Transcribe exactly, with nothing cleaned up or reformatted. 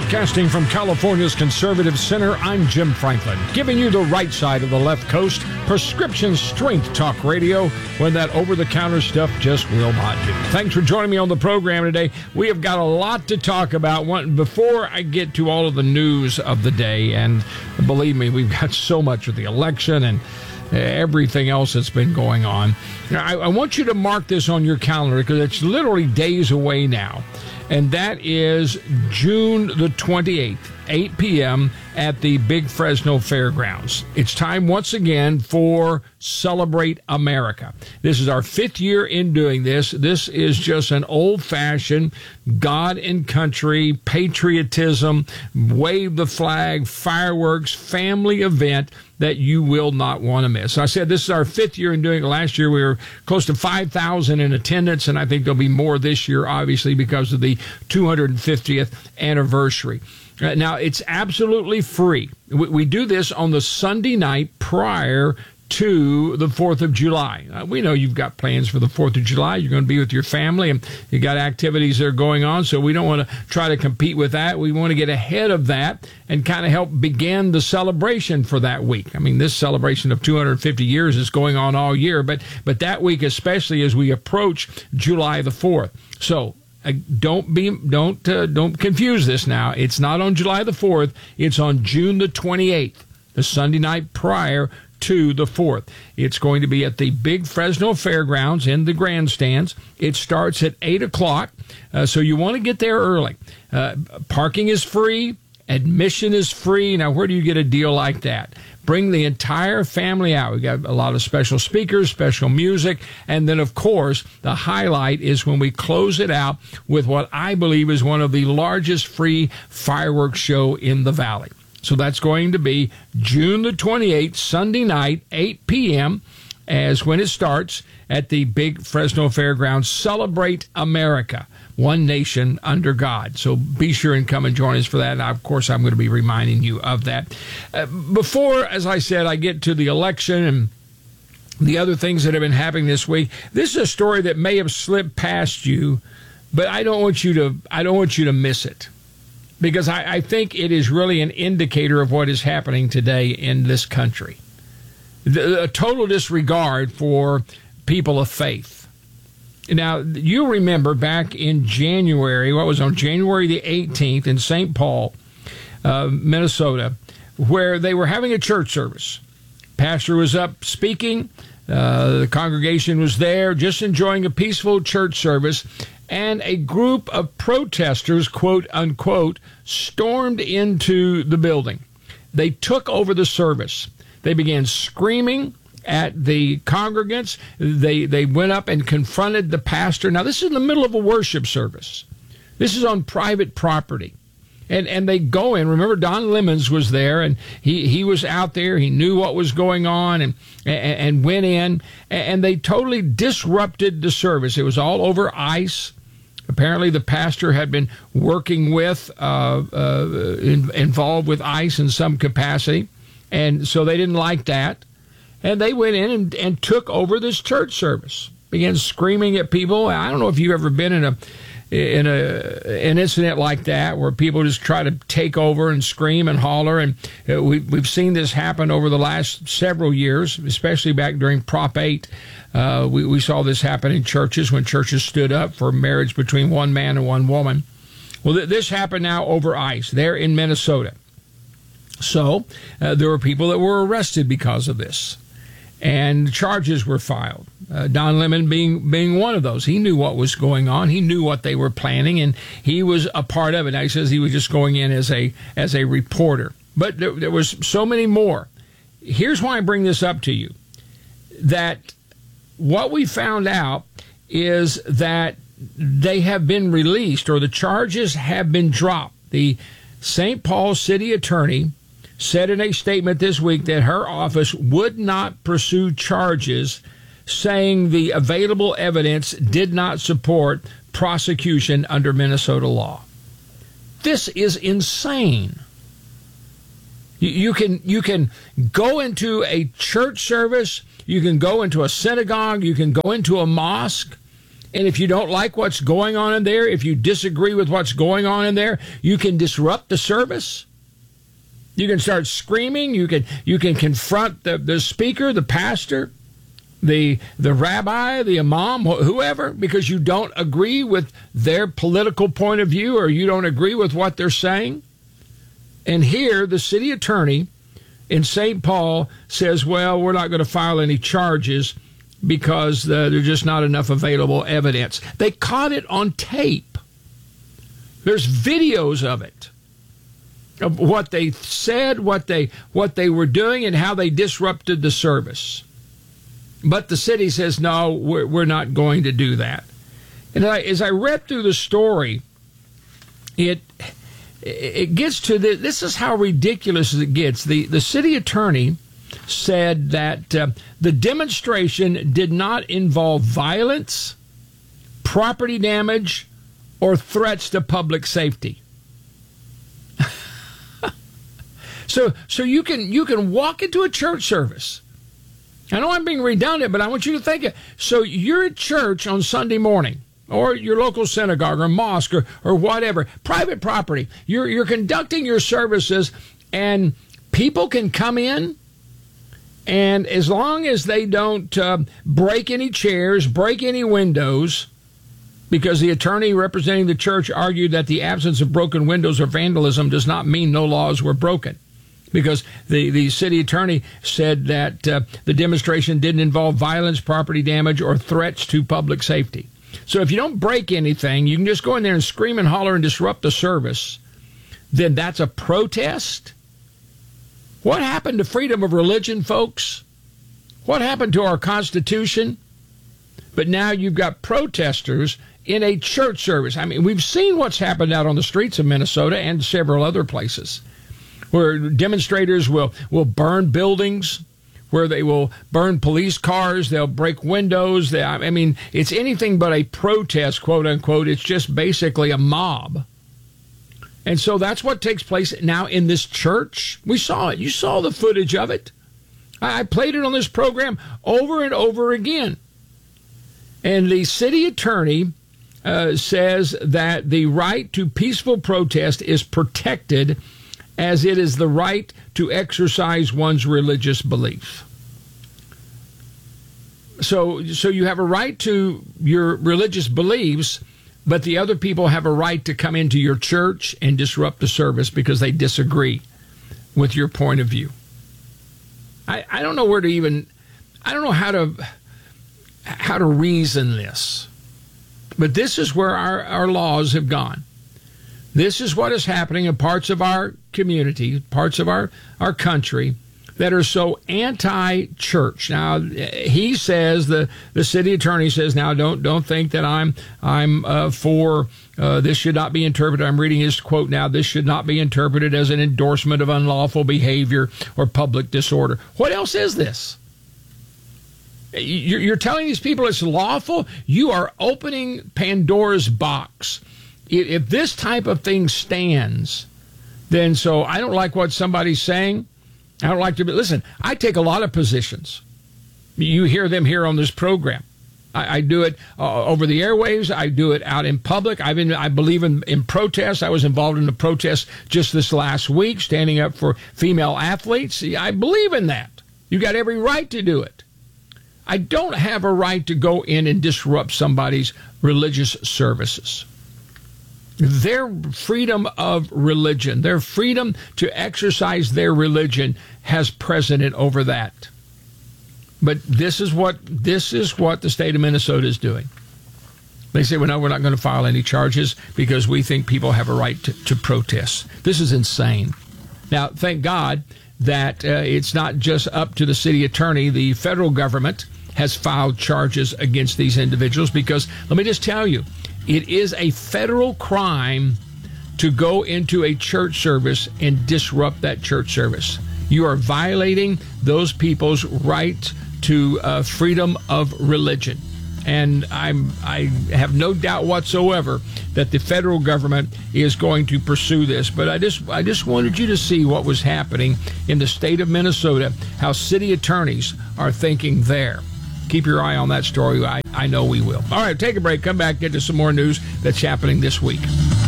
Broadcasting from California's Conservative Center, I'm Jim Franklin, giving you the right side of the left coast, prescription strength talk radio, when that over-the-counter stuff just will not do. Thanks for joining me on the program today. We have got a lot to talk about. One, before I get to all of the news of the day, and believe me, we've got so much with the election and everything else that's been going on. Now, I, I want you to mark this on your calendar because it's literally days away now. And that is June the twenty-eighth, eight p.m. at the Big Fresno Fairgrounds. It's time once again for Celebrate America. This is our fifth year in doing this. This is just an old-fashioned God and country, patriotism, wave the flag, fireworks, family event that you will not want to miss. I said this is our fifth year in doing it. Last year we were close to five thousand in attendance, and I think there'll be more this year, obviously, because of the two hundred fiftieth anniversary. Uh, now, it's absolutely free. We, we do this on the Sunday night prior to the fourth of July. Uh, we know you've got plans for the fourth of July. You're going to be with your family, and you got activities that are going on, so we don't want to try to compete with that. We want to get ahead of that and kind of help begin the celebration for that week. I mean, this celebration of two hundred fifty years is going on all year, but but that week especially as we approach July the fourth. So Uh, don't be don't uh, don't confuse this now. It's not on July the fourth. It's on June the twenty-eighth, the Sunday night prior to the fourth. It's going to be at the Big Fresno Fairgrounds in the grandstands. It starts at eight o'clock, uh, so you want to get there early. Uh, parking is free. Admission is free. Now, where do you get a deal like that? Bring the entire family out. We've got a lot of special speakers, special music, and then, of course, the highlight is when we close it out with what I believe is one of the largest free fireworks show in the Valley. So that's going to be June the twenty-eighth, Sunday night, eight p.m., as when it starts at the Big Fresno Fairgrounds. Celebrate America, one nation under God. So be sure and come and join us for that. And, of course, I'm going to be reminding you of that. Uh, before, as I said, I get to the election and the other things that have been happening this week, this is a story that may have slipped past you, but I don't want you to, I don't want you to miss it, because I, I think it is really an indicator of what is happening today in this country. The, a total disregard for people of faith. Now, you remember back in January, what was on January the eighteenth in Saint Paul, uh, Minnesota, where they were having a church service. Pastor was up speaking. Uh, the congregation was there just enjoying a peaceful church service. And a group of protesters, quote unquote, stormed into the building. They took over the service. They began screaming at the congregants. They they went up and confronted the pastor. Now, this is in the middle of a worship service. This is on private property. And and they go in. Remember, Don Lemons was there, and he, he was out there. He knew what was going on and, and, and went in, and they totally disrupted the service. It was all over ice. Apparently, the pastor had been working with, uh, uh, in, involved with ICE in some capacity, and so they didn't like that. And they went in and, and took over this church service, began screaming at people. I don't know if you've ever been in a in a an incident like that where people just try to take over and scream and holler. And uh, we, we've seen this happen over the last several years, especially back during Prop eight. Uh, we, we saw this happen in churches when churches stood up for marriage between one man and one woman. Well, th- this happened now over ICE there in Minnesota. So uh, there were people that were arrested because of this, and charges were filed. Uh, Don Lemon being being one of those. He knew what was going on. He knew what they were planning, and he was a part of it. Now, he says he was just going in as a as a reporter. But there, there was so many more. Here's why I bring this up to you. That what we found out is that they have been released, or the charges have been dropped. The Saint Paul city attorney said in a statement this week that her office would not pursue charges, saying the available evidence did not support prosecution under Minnesota law. This is insane. You can you can go into a church service, you can go into a synagogue, you can go into a mosque, And if you don't like what's going on in there, if you disagree with what's going on in there, you can disrupt the service. You can start screaming. You can you can confront the, the speaker, the pastor, the the rabbi, the imam, whoever, because you don't agree with their political point of view or you don't agree with what they're saying. And here, the city attorney in Saint Paul says, well, we're not going to file any charges because uh, there's just not enough available evidence. They caught it on tape. There's videos of it, of what they said, what they what they were doing, and how they disrupted the service. But the city says, no, we're, we're not going to do that. And I, as I read through the story, it it gets to the, this is how ridiculous it gets. The, the city attorney said that uh, the demonstration did not involve violence, property damage, or threats to public safety. so so you can you can walk into a church service. I know I'm being redundant, but I want you to think it. So you're at church on Sunday morning, or your local synagogue or mosque or, or whatever, private property. You're you're conducting your services, and people can come in, and as long as they don't uh, break any chairs, break any windows, because the attorney representing the church argued that the absence of broken windows or vandalism does not mean no laws were broken. Because the, the city attorney said that uh, the demonstration didn't involve violence, property damage, or threats to public safety. So if you don't break anything, you can just go in there and scream and holler and disrupt the service, then that's a protest? What happened to freedom of religion, folks? What happened to our Constitution? But now you've got protesters in a church service. I mean, we've seen what's happened out on the streets of Minnesota and several other places, where demonstrators will, will burn buildings, where they will burn police cars, they'll break windows. They, I mean, it's anything but a protest, quote unquote. It's just basically a mob. And so that's what takes place now in this church. We saw it. You saw the footage of it. I, I played it on this program over and over again. And the city attorney uh, says that the right to peaceful protest is protected as it is the right to exercise one's religious belief. So, so you have a right to your religious beliefs, but the other people have a right to come into your church and disrupt the service because they disagree with your point of view. I, I don't know where to even, I don't know how to, how to reason this, but this is where our, our laws have gone. This is what is happening in parts of our community, parts of our, our country that are so anti-church. Now, he says, the, the city attorney says, now don't don't think that I'm I'm uh, for uh, this should not be interpreted. I'm reading his quote now. This should not be interpreted as an endorsement of unlawful behavior or public disorder. What else is this? You're, you're telling these people it's lawful? You are opening Pandora's box. If this type of thing stands, then so I don't like what somebody's saying. I don't like to be, listen, I take a lot of positions. You hear them here on this program. I, I do it uh, over the airwaves. I do it out in public. I've been, I believe in, in protests. I was involved in the protests just this last week, standing up for female athletes. I believe in that. You got every right to do it. I don't have a right to go in and disrupt somebody's religious services. Their freedom of religion, their freedom to exercise their religion has precedent over that. But this is what this is what the state of Minnesota is doing. They say, well, no, we're not going to file any charges because we think people have a right to, to protest. This is insane. Now, thank God that uh, it's not just up to the city attorney. The federal government has filed charges against these individuals because, let me just tell you, it is a federal crime to go into a church service and disrupt that church service. You are violating those people's right to uh, freedom of religion. And I'm, I have no doubt whatsoever that the federal government is going to pursue this. But I just, I just wanted you to see what was happening in the state of Minnesota, how city attorneys are thinking there. keep your eye on that story. I, I know we will. All right, take a break. Come back, get to some more news that's happening this week.